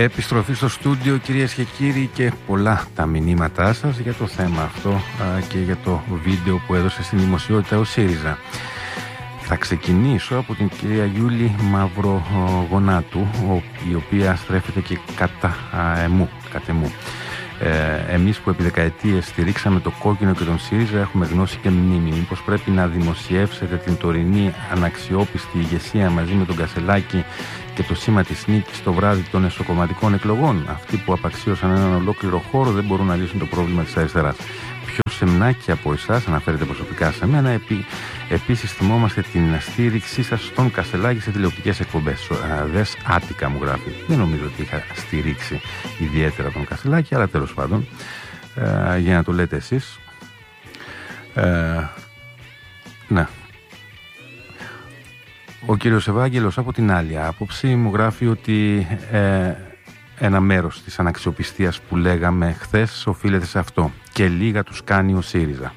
Επιστροφή στο στούντιο, κυρίες και κύριοι, και πολλά τα μηνύματά σας για το θέμα αυτό και για το βίντεο που έδωσε στην δημοσιότητα ο ΣΥΡΙΖΑ. Θα ξεκινήσω από την κυρία Γιούλη Μαυρογονάτου, η οποία στρέφεται και κατά εμού. Εμείς που επί δεκαετίες στηρίξαμε το κόκκινο και τον ΣΥΡΙΖΑ έχουμε γνώση και μνήμη. Μήπως πρέπει να δημοσιεύσετε την τωρινή αναξιόπιστη ηγεσία μαζί με τον Κασελάκη και το σήμα της νίκης το βράδυ των εσωκομματικών εκλογών? Αυτοί που απαξίωσαν έναν ολόκληρο χώρο δεν μπορούν να λύσουν το πρόβλημα της αριστεράς. Ποιο σεμνάκι από εσάς αναφέρετε προσωπικά σε μένα? Επίσης θυμόμαστε την στήριξή σας στον Κασελάκη σε τηλεοπτικές εκπομπές. Δες άτικα, μου γράφει. Δεν νομίζω ότι είχα στηρίξει ιδιαίτερα τον Κασελάκη, αλλά τέλος πάντων, για να το λέτε εσείς. Ναι. Ο κύριος Ευάγγελος από την άλλη άποψη μου γράφει ότι ένα μέρος της αναξιοπιστίας που λέγαμε χθες οφείλεται σε αυτό και λίγα τους κάνει ο ΣΥΡΙΖΑ.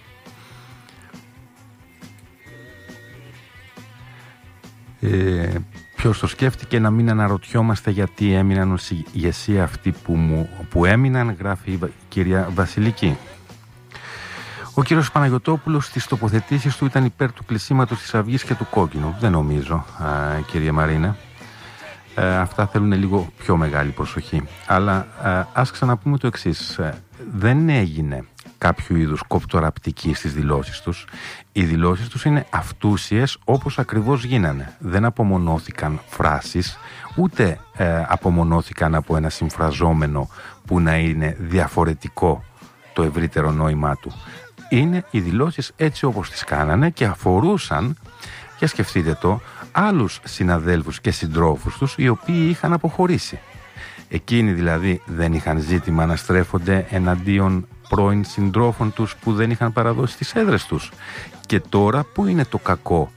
Ποιος το σκέφτηκε να μην αναρωτιόμαστε γιατί έμειναν ως ηγεσία αυτοί που έμειναν, γράφει η κυρία Βασιλική. Ο κύριος Παναγιωτόπουλος στις τοποθετήσεις του ήταν υπέρ του κλεισίματος της Αυγής και του κόκκινου. Δεν νομίζω, κύριε Μαρίνα. Αυτά θέλουν λίγο πιο μεγάλη προσοχή. Αλλά ας ξαναπούμε το εξής. Δεν έγινε κάποιο είδους κοπτοραπτική στις δηλώσεις τους. Οι δηλώσεις τους είναι αυτούσιες όπως ακριβώς γίνανε. Δεν απομονώθηκαν φράσεις, ούτε απομονώθηκαν από ένα συμφραζόμενο που να είναι διαφορετικό το ευρύτερο νόημά του. Είναι οι δηλώσεις έτσι όπως τις κάνανε και αφορούσαν, για σκεφτείτε το, άλλους συναδέλφους και συντρόφους τους οι οποίοι είχαν αποχωρήσει. Εκείνοι δηλαδή δεν είχαν ζήτημα να στρέφονται εναντίον πρώην συντρόφων τους που δεν είχαν παραδώσει τις έδρες τους. Και τώρα που είναι το κακό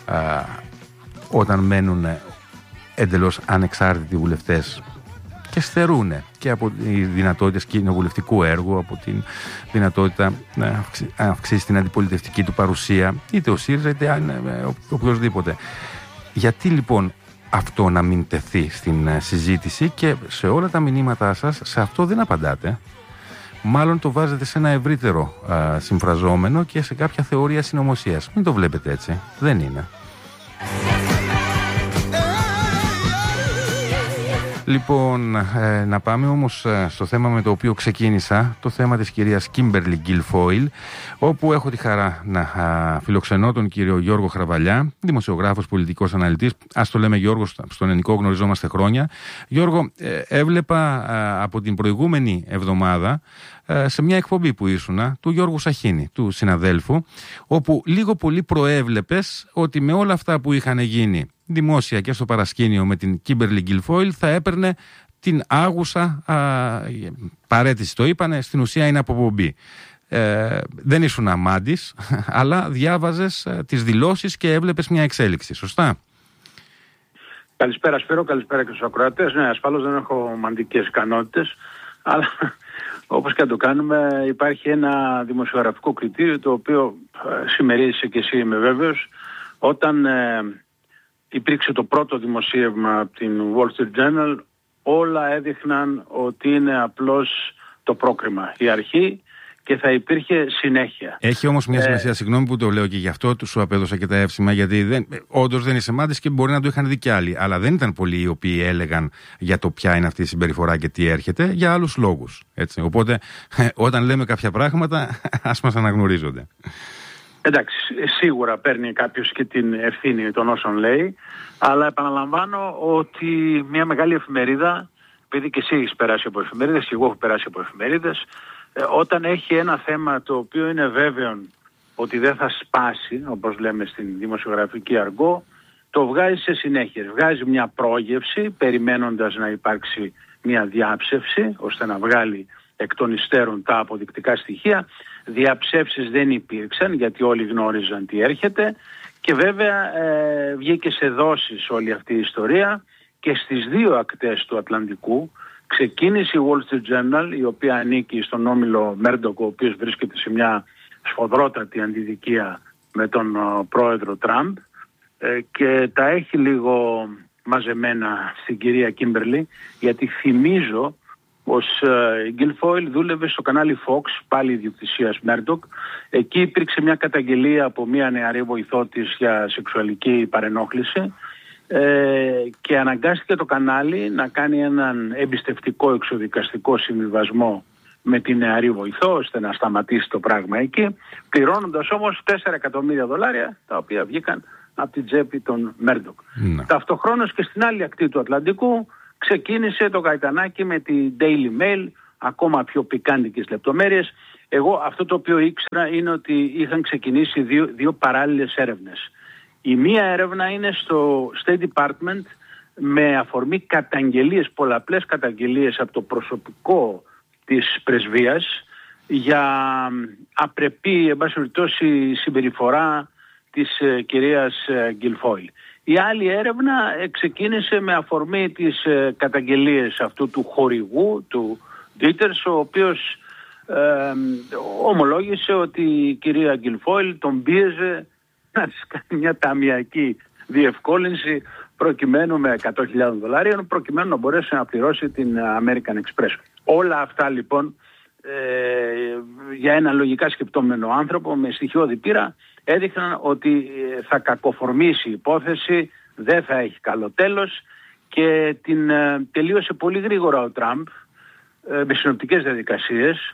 όταν μένουν εντελώς ανεξάρτητοι βουλευτές και στερούν και από οι δυνατότητες κοινοβουλευτικού έργου, από την δυνατότητα να αυξήσει την αντιπολιτευτική του παρουσία, είτε ο ΣΥΡΙΖΑ είτε οποιοδήποτε. Γιατί λοιπόν αυτό να μην τεθεί στην συζήτηση? Και σε όλα τα μηνύματά σας σε αυτό δεν απαντάτε. Μάλλον το βάζετε σε ένα ευρύτερο συμφραζόμενο και σε κάποια θεωρία συνωμοσίας. Μην το βλέπετε έτσι. Δεν είναι. Λοιπόν, να πάμε όμως στο θέμα με το οποίο ξεκίνησα, το θέμα της κυρίας Κίμπερλι Γκιλφόιλ, όπου έχω τη χαρά να φιλοξενώ τον κύριο Γιώργο Χραβαλιά, δημοσιογράφος, πολιτικός αναλυτής. Ας το λέμε Γιώργο, στον ελληνικό γνωριζόμαστε χρόνια. Γιώργο, έβλεπα από την προηγούμενη εβδομάδα σε μια εκπομπή που ήσουνα, του Γιώργου Σαχίνη, του συναδέλφου, όπου λίγο πολύ προέβλεπες ότι με όλα αυτά που είχαν γίνει δημόσια και στο παρασκήνιο με την Κίμπερλι Γκιλφόιλ θα έπαιρνε την άγουσα παρέτηση. Το είπανε, στην ουσία είναι αποπομπή. Δεν ήσουν αμάντης, αλλά διάβαζες τις δηλώσεις και έβλεπες μια εξέλιξη, σωστά? Καλησπέρα Σπύρο, καλησπέρα και στους ακροατές. Ναι, ασφαλώς δεν έχω μαντικές ικανότητες, αλλά όπως και να το κάνουμε υπάρχει ένα δημοσιογραφικό κριτήριο το οποίο συμμερίζεσαι και εσύ, είμαι βέβαιος. Όταν υπήρξε το πρώτο δημοσίευμα από την Wall Street Journal, όλα έδειχναν ότι είναι απλώς το πρόκριμα, η αρχή, και θα υπήρχε συνέχεια. Έχει όμως μια σημασία, συγγνώμη που το λέω και γι' αυτό σου απέδωσα και τα εύσημα, γιατί όντως δεν είσαι μάντης και μπορεί να το είχαν δει κι άλλοι. Αλλά δεν ήταν πολλοί οι οποίοι έλεγαν για το ποια είναι αυτή η συμπεριφορά και τι έρχεται, για άλλους λόγους. Έτσι. Οπότε, όταν λέμε κάποια πράγματα, ας μας αναγνωρίζονται. Εντάξει, σίγουρα παίρνει κάποιος και την ευθύνη των όσων λέει, αλλά επαναλαμβάνω ότι μια μεγάλη εφημερίδα, επειδή και εσύ έχεις περάσει από εφημερίδες και εγώ έχω περάσει από εφημερίδες, όταν έχει ένα θέμα το οποίο είναι βέβαιο ότι δεν θα σπάσει, όπως λέμε στην δημοσιογραφική αργό, το βγάζει σε συνέχεια. Βγάζει μια πρόγευση, περιμένοντας να υπάρξει μια διάψευση, ώστε να βγάλει εκ των υστέρων τα αποδεικτικά στοιχεία. Διαψεύσεις δεν υπήρξαν, γιατί όλοι γνώριζαν τι έρχεται, και βέβαια βγήκε σε δόσεις όλη αυτή η ιστορία, και στις δύο ακτές του Ατλαντικού ξεκίνησε η Wall Street Journal, η οποία ανήκει στον όμιλο Μέρντοκ, ο οποίος βρίσκεται σε μια σφοδρότατη αντιδικία με τον πρόεδρο Τραμπ, και τα έχει λίγο μαζεμένα στην κυρία Κίμπερλι, γιατί θυμίζω πως η Γκίλφοιλ δούλευε στο κανάλι Fox, πάλι ιδιοκτησίας Μέρντοκ. Εκεί υπήρξε μια καταγγελία από μια νεαρή βοηθό της για σεξουαλική παρενόχληση και αναγκάστηκε το κανάλι να κάνει έναν εμπιστευτικό εξοδικαστικό συμβιβασμό με την νεαρή βοηθό, ώστε να σταματήσει το πράγμα εκεί, πληρώνοντας όμως $4 εκατομμύρια, τα οποία βγήκαν από την τσέπη των Μέρντοκ. Ταυτοχρόνως και στην άλλη ακτή του Ατλαντικού ξεκίνησε το γαϊτανάκι με τη Daily Mail, ακόμα πιο πικάντικες λεπτομέρειες. Εγώ αυτό το οποίο ήξερα είναι ότι είχαν ξεκινήσει δύο παράλληλες έρευνες. Η μία έρευνα είναι στο State Department με αφορμή καταγγελίες, πολλαπλές καταγγελίες από το προσωπικό της πρεσβείας για απρεπή, εν πάση περιπτώσει, συμπεριφορά της κυρίας Γκίλφοιλ. Η άλλη έρευνα ξεκίνησε με αφορμή τις καταγγελίες αυτού του χορηγού, του Ντίτερς, ο οποίος ομολόγησε ότι η κυρία Γκίλφοιλ τον πίεζε να της κάνει μια ταμιακή διευκόλυνση προκειμένου με $100,000 προκειμένου να μπορέσει να πληρώσει την American Express. Όλα αυτά λοιπόν για ένα λογικά σκεπτόμενο άνθρωπο με στοιχειώδη πείρα έδειχναν ότι θα κακοφορμήσει η υπόθεση, δεν θα έχει καλό τέλος και την τελείωσε πολύ γρήγορα ο Τραμπ με συνοπτικές διαδικασίες,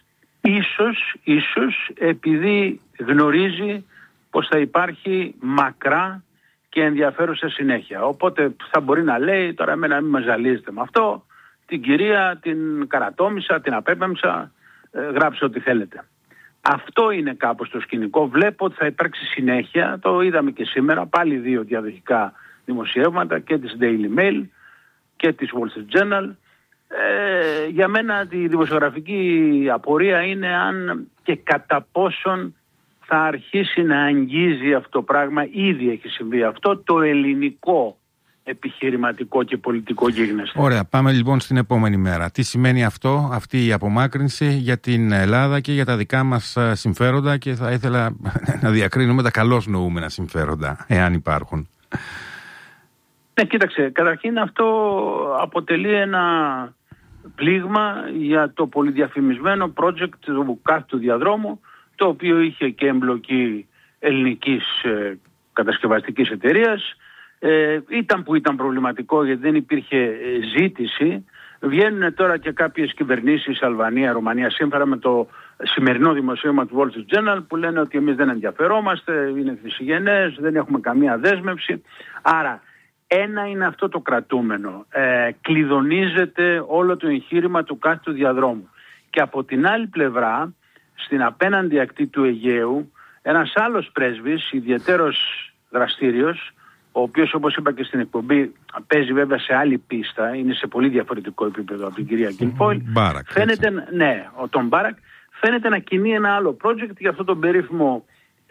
ίσως επειδή γνωρίζει πως θα υπάρχει μακρά και ενδιαφέρουσα συνέχεια. Οπότε θα μπορεί να λέει, τώρα εμένα μην με ζαλίζετε με αυτό, την κυρία την καρατόμησα, την απέπεμψα, γράψτε ό,τι θέλετε. Αυτό είναι κάπως το σκηνικό. Βλέπω ότι θα υπάρξει συνέχεια, το είδαμε και σήμερα, πάλι δύο διαδοχικά δημοσιεύματα και της Daily Mail και της Wall Street Journal. Για μένα τη δημοσιογραφική απορία είναι αν και κατά πόσον θα αρχίσει να αγγίζει αυτό το πράγμα, ήδη έχει συμβεί αυτό, το ελληνικό επιχειρηματικό και πολιτικό γίγνεσθε. Ωραία, πάμε λοιπόν στην επόμενη μέρα. Τι σημαίνει αυτό, αυτή η απομάκρυνση για την Ελλάδα και για τα δικά μας συμφέροντα, και θα ήθελα να διακρίνουμε τα καλώς νοούμενα συμφέροντα, εάν υπάρχουν. Ναι, κοίταξε, καταρχήν αυτό αποτελεί ένα πλήγμα για το πολυδιαφημισμένο project του κάθετου διαδρόμου, το οποίο είχε και εμπλοκή ελληνικής κατασκευαστικής εταιρείας. Ήταν που ήταν προβληματικό γιατί δεν υπήρχε ζήτηση. Βγαίνουν τώρα και κάποιες κυβερνήσεις, Αλβανία, Ρουμανία, σύμφωνα με το σημερινό δημοσίευμα του Wall Street Journal, που λένε ότι εμείς δεν ενδιαφερόμαστε, είναι θυσιγενές, δεν έχουμε καμία δέσμευση. Άρα ένα είναι αυτό το κρατούμενο. Κλειδονίζεται όλο το εγχείρημα του κάθετου διαδρόμου. Και από την άλλη πλευρά, στην απέναντι ακτή του Αιγαίου, ένας άλλος πρέσβης, ιδιαιτέρως δραστήριος, ο οποίος, όπως είπα και στην εκπομπή, παίζει βέβαια σε άλλη πίστα, είναι σε πολύ διαφορετικό επίπεδο από την κυρία Γκίλφοιλ. Φαίνεται, ναι, τον Μπάρακ, φαίνεται να κινεί ένα άλλο project για αυτό τον περίφημο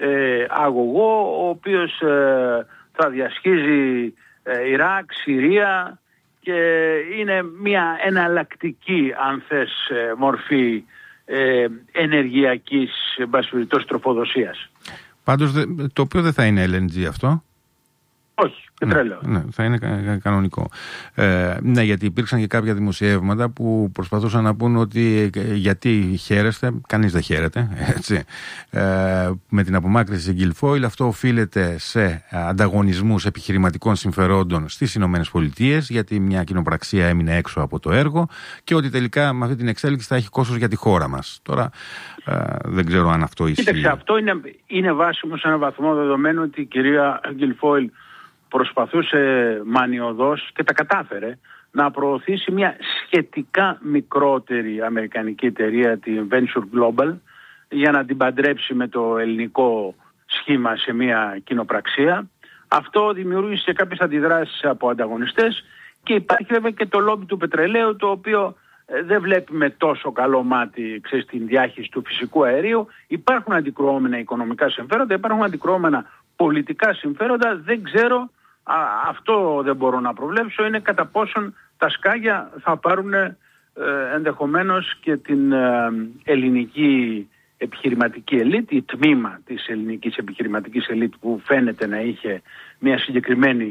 αγωγό, ο οποίος θα διασχίζει Ιράκ, Συρία, και είναι μια εναλλακτική, αν θες, μορφή ενεργειακής τροφοδοσίας. Πάντως το οποίο δεν θα είναι LNG αυτό. Όχι, πετρέλαιο. Ναι, θα είναι κανονικό. Ναι, γιατί υπήρξαν και κάποια δημοσιεύματα που προσπαθούσαν να πούν ότι γιατί χαίρεστε, κανείς δεν χαίρεται, έτσι. Με την απομάκρυνση της Γκίλφοιλ, αυτό οφείλεται σε ανταγωνισμούς επιχειρηματικών συμφερόντων στις Ηνωμένες Πολιτείες, γιατί μια κοινοπραξία έμεινε έξω από το έργο, και ότι τελικά με αυτή την εξέλιξη θα έχει κόστος για τη χώρα μας. Τώρα δεν ξέρω αν αυτό ισχύει. Κοίταξε, αυτό είναι βάσιμο σε έναν βαθμό, δεδομένου ότι η κυρία Γκίλφοιλ προσπαθούσε μανιωδώς και τα κατάφερε να προωθήσει μια σχετικά μικρότερη αμερικανική εταιρεία, την Venture Global, για να την παντρέψει με το ελληνικό σχήμα σε μια κοινοπραξία. Αυτό δημιούργησε κάποιες αντιδράσεις από ανταγωνιστές, και υπάρχει βέβαια και το λόμπι του πετρελαίου, το οποίο δεν βλέπει με τόσο καλό μάτι, ξέρεις, την διάχυση του φυσικού αερίου. Υπάρχουν αντικρουόμενα οικονομικά συμφέροντα, υπάρχουν αντικρουόμενα πολιτικά συμφέροντα. Δεν ξέρω, αυτό δεν μπορώ να προβλέψω, είναι κατά πόσον τα σκάγια θα πάρουν ενδεχομένως και την ελληνική επιχειρηματική ελίτ, η τμήμα της ελληνικής επιχειρηματικής ελίτ που φαίνεται να είχε μια συγκεκριμένη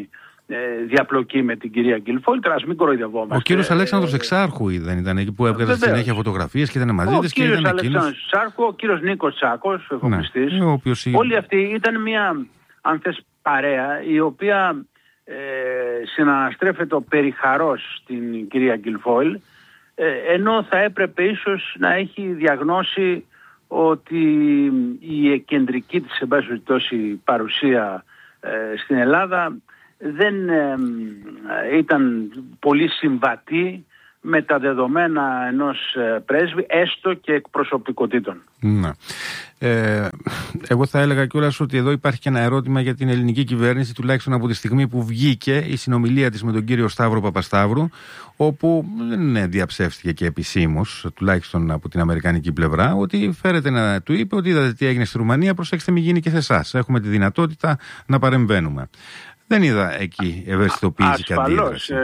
διαπλοκή με την κυρία Γκιλφόιλ. Ας μην κοροϊδευόμαστε. Ο κύριος Αλέξανδρος Εξάρχου δεν ήταν εκεί που έβγαζε συνέχεια φωτογραφίες και ήταν μαζί της? Ο κύριος Αλέξανδρος Εξάρχου, ο κύριος Νίκος Τσάκος, ο εφοπλιστής. Όλοι αυτοί ήταν μια, αν θες, παρέα η οποία συναναστρέφεται περιχαρώς στην κυρία Γκιλφόιλ, ενώ θα έπρεπε ίσως να έχει διαγνώσει ότι η κεντρική της, εν πάση περιπτώσει, παρουσία στην Ελλάδα δεν ήταν πολύ συμβατή με τα δεδομένα ενός πρέσβη, έστω και εκπροσωπικότητων. Ναι. Εγώ θα έλεγα κιόλας ότι εδώ υπάρχει και ένα ερώτημα για την ελληνική κυβέρνηση, τουλάχιστον από τη στιγμή που βγήκε η συνομιλία της με τον κύριο Σταύρο Παπασταύρου, όπου δεν διαψεύστηκε και επισήμως, τουλάχιστον από την αμερικανική πλευρά, ότι φέρεται να του είπε ότι είδατε τι έγινε στη Ρουμανία, προσέξτε μην γίνει και σε εσάς. Έχουμε τη δυνατότητα να παρεμβαίνουμε. Δεν είδα εκεί ευαισθητοποίηση και αντίδραση.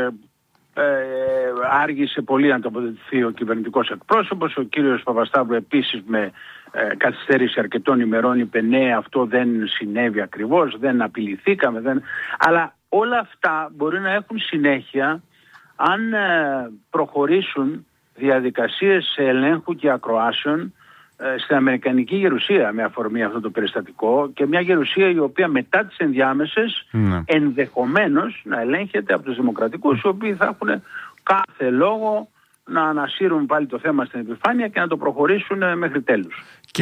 Άργησε πολύ να τοποθετηθεί ο κυβερνητικός εκπρόσωπος. Ο κύριος Παπασταύρου επίσης με καθυστέρηση αρκετών ημερών είπε ναι, αυτό δεν συνέβη ακριβώς, δεν απειληθήκαμε. Αλλά όλα αυτά μπορεί να έχουν συνέχεια αν προχωρήσουν διαδικασίες ελέγχου και ακροάσεων στην Αμερικανική Γερουσία με αφορμή αυτό το περιστατικό, και μια Γερουσία η οποία μετά τις ενδιάμεσες ενδεχομένως να ελέγχεται από τους δημοκρατικούς, οι οποίοι θα έχουν κάθε λόγο να ανασύρουν πάλι το θέμα στην επιφάνεια και να το προχωρήσουν μέχρι τέλους. Και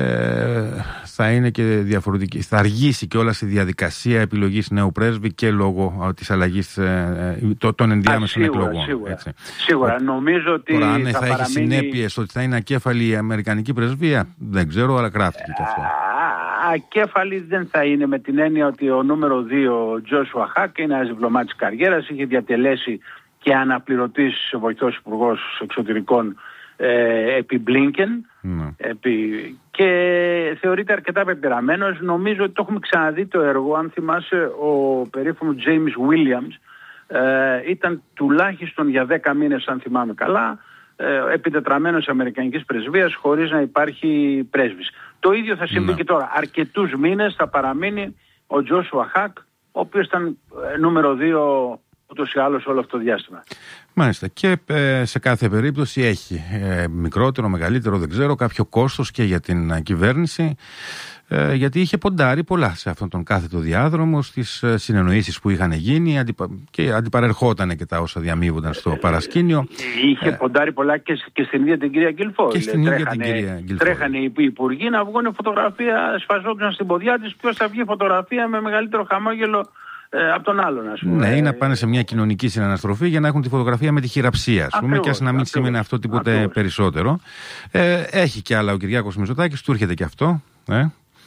θα είναι και διαφορετική. Θα αργήσει και όλα στη διαδικασία επιλογής νέου πρέσβη και λόγω της αλλαγής των ενδιάμεσων εκλογών. Σίγουρα. Νομίζω ότι τώρα, αν θα έχει συνέπειες ότι θα είναι ακέφαλη η αμερικανική πρεσβεία, δεν ξέρω, αλλά γράφτηκε και αυτό. Ακέφαλη δεν θα είναι, με την έννοια ότι ο νούμερο 2, ο Τζόσουα Χακ, είναι ένας διπλωμάτης καριέρας, είχε διατελέσει και αναπληρωτής βοηθός υπουργός εξωτερικών επί Μπλίνκεν, και θεωρείται αρκετά πεπειραμένος. Νομίζω ότι το έχουμε ξαναδεί το έργο. Αν θυμάσαι, ο περίφημος James Williams ήταν τουλάχιστον για 10 μήνες, αν θυμάμαι καλά, επιτετραμένος αμερικανικής πρεσβείας χωρίς να υπάρχει πρέσβης. Το ίδιο θα συμβεί και τώρα. Αρκετούς μήνες θα παραμείνει ο Τζόσουα Χακ, ο οποίος ήταν νούμερο 2 ούτως ή άλλως όλο αυτό το διάστημα. Μάλιστα. Και σε κάθε περίπτωση έχει μικρότερο, μεγαλύτερο, δεν ξέρω, κάποιο κόστος και για την κυβέρνηση, γιατί είχε ποντάρει πολλά σε αυτόν τον κάθετο διάδρομο, στις συνεννοήσεις που είχαν γίνει και αντιπαρερχόταν και τα όσα διαμείβονταν στο παρασκήνιο. Είχε ποντάρει πολλά και στην ίδια την κυρία Γκιλφόιλ. Τρέχανε οι υπουργοί να βγουν φωτογραφία, σφαζόντουσαν στην ποδιά της ποιος θα βγει φωτογραφία με μεγαλύτερο χαμόγελο από τον άλλον, ας πούμε. Ναι, ή να πάνε σε μια κοινωνική συναναστροφή για να έχουν τη φωτογραφία με τη χειραψία, ας πούμε, και ας να μην σήμαινε αυτό τίποτε περισσότερο. Έχει και άλλα ο Κυριάκος Μητσοτάκης, του έρχεται και αυτό. Ναι,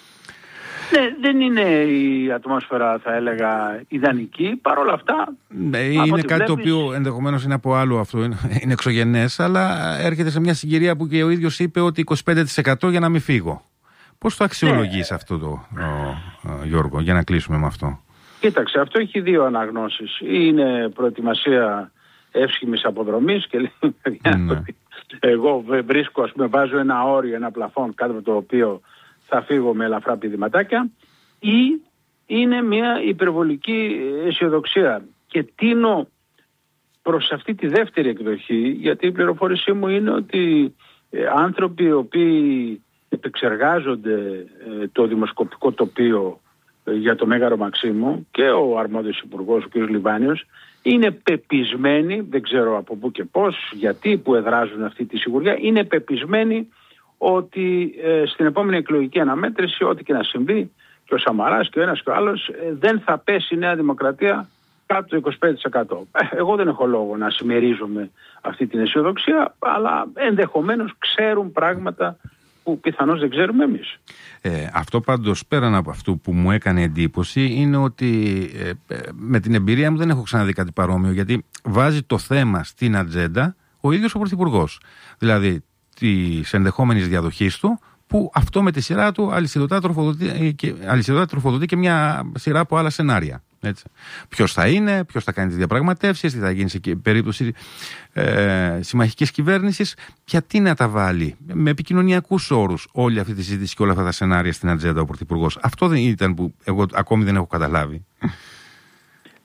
δεν είναι η ατμόσφαιρα, θα έλεγα, ιδανική. Παρ' όλα αυτά, είναι κάτι το οποίο ενδεχομένως είναι από άλλο, αυτό είναι εξωγενές, αλλά έρχεται σε μια συγκυρία που και ο ίδιος είπε ότι 25% για να μην φύγω. Πώς το αξιολογείς αυτό Γιώργο, για να κλείσουμε με αυτό? Κοίταξε, αυτό έχει δύο αναγνώσεις. Είναι προετοιμασία εύσχημης αποδρομής και λέει ότι εγώ βρίσκω, ας πούμε, βάζω ένα όριο, ένα πλαφόν κάτω από το οποίο θα φύγω με ελαφρά πηδηματάκια, ή είναι μια υπερβολική αισιοδοξία. Και τίνω προς αυτή τη δεύτερη εκδοχή, γιατί η πληροφόρησή μου είναι ότι άνθρωποι οι οποίοι επεξεργάζονται το δημοσκοπικό τοπίο για το Μέγαρο Μαξίμου και ο αρμόδιος υπουργός, ο κ. Λιβάνιος, είναι πεπισμένοι, δεν ξέρω από πού και πώς, γιατί που εδράζουν αυτή τη σιγουριά, είναι πεπισμένοι ότι στην επόμενη εκλογική αναμέτρηση, ό,τι και να συμβεί, και ο Σαμαράς και ο ένας και ο άλλος, δεν θα πέσει η Νέα Δημοκρατία κάτω το 25%. Εγώ δεν έχω λόγο να συμμερίζομαι αυτή την αισιοδοξία, αλλά ενδεχομένως ξέρουν πράγματα που πιθανώς δεν ξέρουμε εμείς. Αυτό πάντως, πέραν από αυτό που μου έκανε εντύπωση, είναι ότι με την εμπειρία μου δεν έχω ξαναδεί κάτι παρόμοιο, γιατί βάζει το θέμα στην ατζέντα ο ίδιος ο Πρωθυπουργός. Δηλαδή της ενδεχόμενης διαδοχής του, που αυτό με τη σειρά του αλυσιδωτά τροφοδοτεί και μια σειρά από άλλα σενάρια. Ποιος θα είναι, ποιος θα κάνει τις διαπραγματεύσεις, τι θα γίνει σε περίπτωση συμμαχικής κυβέρνησης, γιατί να τα βάλει με επικοινωνιακούς όρους όλη αυτή τη συζήτηση και όλα αυτά τα σενάρια στην ατζέντα ο Πρωθυπουργός? Αυτό δεν ήταν που εγώ ακόμη δεν έχω καταλάβει.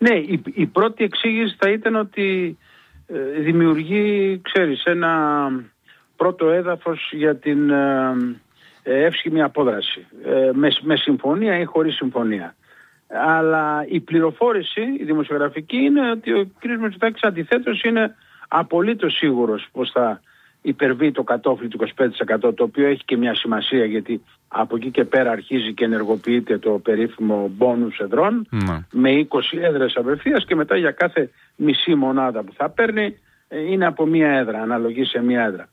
Ναι, η πρώτη εξήγηση θα ήταν ότι δημιουργεί, ξέρεις, ένα πρώτο έδαφος για την εύσχημη απόδραση, με συμφωνία ή χωρίς συμφωνία. Αλλά η πληροφόρηση, η δημοσιογραφική, είναι ότι ο κ. Μητσοτάκης αντιθέτως είναι απολύτως σίγουρος πως θα υπερβεί το κατόφλι του 25%, το οποίο έχει και μια σημασία, γιατί από εκεί και πέρα αρχίζει και ενεργοποιείται το περίφημο μπόνους εδρών, με 20 έδρες απευθείας, και μετά για κάθε μισή μονάδα που θα παίρνει είναι από μία έδρα, αναλογεί σε μία έδρα.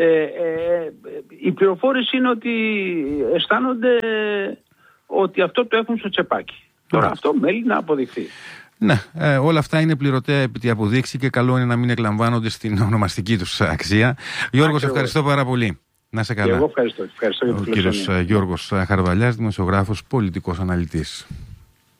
Η πληροφόρηση είναι ότι αισθάνονται ότι αυτό το έχουν στο τσεπάκι. Τώρα αυτό μένει να αποδειχθεί. Ναι, όλα αυτά είναι πληρωτέα επί τη αποδείξη και καλό είναι να μην εκλαμβάνονται στην ονομαστική τους αξία. Γιώργο, ευχαριστώ πάρα πολύ. Να σε καλά. Και εγώ ευχαριστώ. Ευχαριστώ για την φιλοξενία. Ο κύριος Γιώργος Χαρβαλιάς, δημοσιογράφος, πολιτικός αναλυτής.